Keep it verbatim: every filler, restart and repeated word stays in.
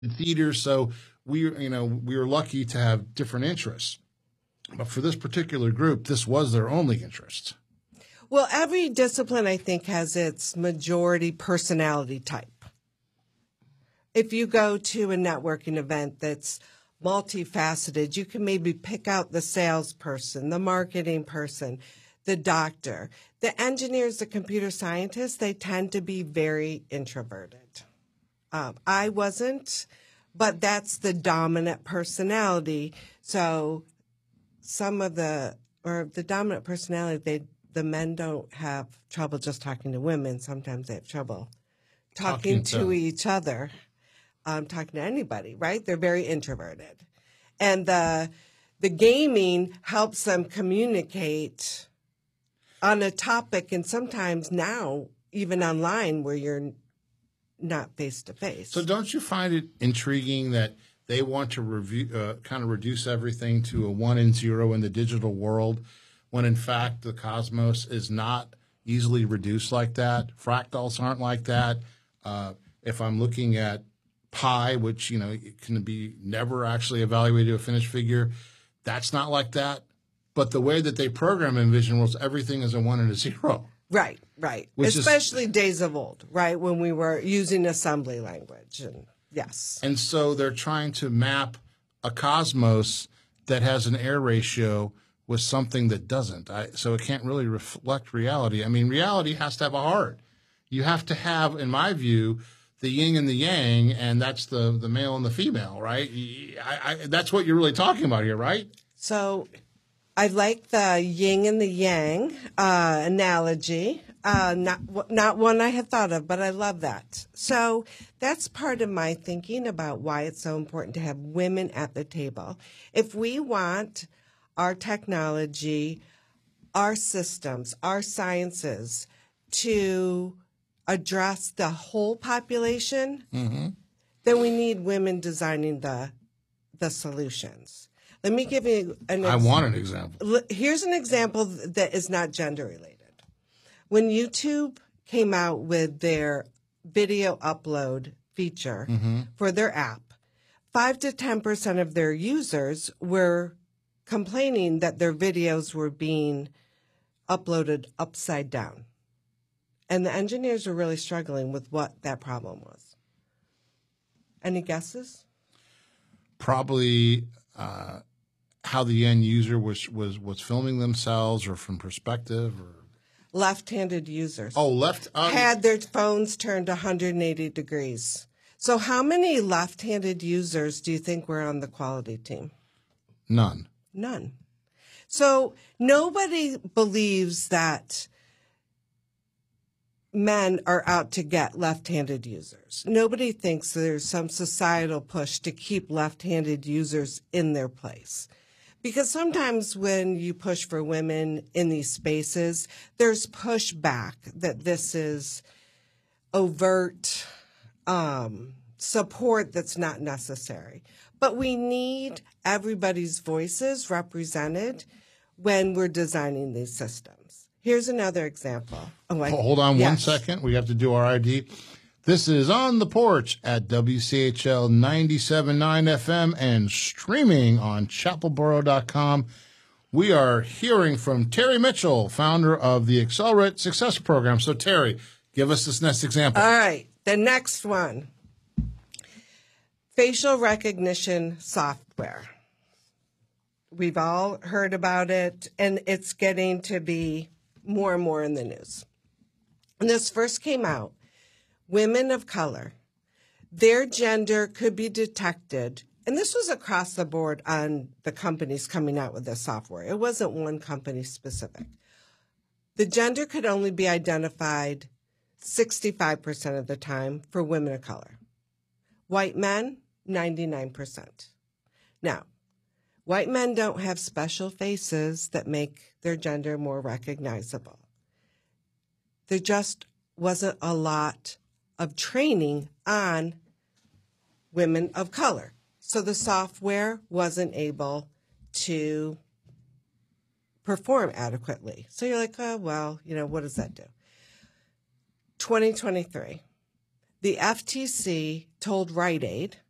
theaters. So we, you know, we were lucky to have different interests. But for this particular group, this was their only interest. Well, every discipline, I think, has its majority personality type. If you go to a networking event that's multifaceted, you can maybe pick out the salesperson, the marketing person, the doctor. The engineers, the computer scientists, they tend to be very introverted. Um, I wasn't, but that's the dominant personality. So some of the, or the dominant personality, they, the men don't have trouble just talking to women. Sometimes they have trouble talking, talking to, to each other, um, talking to anybody, right? They're very introverted. And the, the gaming helps them communicate on a topic, and sometimes now even online where you're not face to face. So don't you find it intriguing that they want to review, uh, kind of reduce everything to a one and zero in the digital world, when in fact the cosmos is not easily reduced like that? Fractals aren't like that. Uh, if I'm looking at pi, which, you know, it can be never actually evaluated to a finished figure, that's not like that. But the way that they program Envision was everything is a one and a zero. Right, right. Which Especially is, days of old, right, when we were using assembly language. And yes. And so they're trying to map a cosmos that has an air ratio with something that doesn't. I, so it can't really reflect reality. I mean, reality has to have a heart. You have to have, in my view, the yin and the yang, and that's the, the male and the female, right? I, I, that's what you're really talking about here, right? So I like the yin and the yang uh, analogy. Uh, not not one I had thought of, but I love that. So that's part of my thinking about why it's so important to have women at the table. If we want our technology, our systems, our sciences to address the whole population, mm-hmm. then we need women designing the the solutions. Let me give you an example. I want an example. Here's an example that is not gender related. When YouTube came out with their video upload feature mm-hmm. for their app, five to ten percent of their users were complaining that their videos were being uploaded upside down. And the engineers were really struggling with what that problem was. Any guesses? Probably uh, how the end user was, was, was filming themselves, or from perspective, or left-handed users. Oh, left um, had their phones turned one hundred eighty degrees. So how many left-handed users do you think were on the quality team? None. None. So nobody believes that men are out to get left-handed users. Nobody thinks there's some societal push to keep left-handed users in their place. Because sometimes when you push for women in these spaces, there's pushback that this is overt um, support that's not necessary. But we need everybody's voices represented when we're designing these systems. Here's another example. Oh, I, Hold on yes. one second. We have to do our I D. This is On the Porch at W C H L ninety-seven point nine F M and streaming on chapel boro dot com. We are hearing from Terry Mitchell, founder of the Accelerate Success Program. So, Terry, give us this next example. All right. The next one. Facial recognition software. We've all heard about it, and it's getting to be more and more in the news. When this first came out, women of color, their gender could be detected, and this was across the board on the companies coming out with this software. It wasn't one company specific. The gender could only be identified sixty-five percent of the time for women of color. White men, ninety-nine percent. Now, white men don't have special faces that make their gender more recognizable. There just wasn't a lot of training on women of color. So the software wasn't able to perform adequately. So you're like, oh, well, you know, what does that do? twenty twenty-three, the F T C told Rite Aid